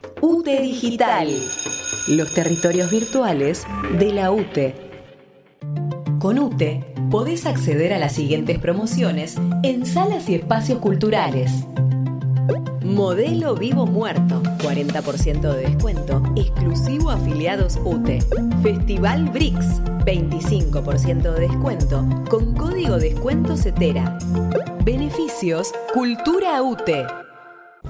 UTE Digital, los territorios virtuales de la UTE. Con UTE podés acceder a las siguientes promociones en salas y espacios culturales. Modelo Vivo Muerto, 40% de descuento, exclusivo afiliados UTE. Festival BRICS, 25% de descuento, con código descuento CETERA. Beneficios Cultura UTE.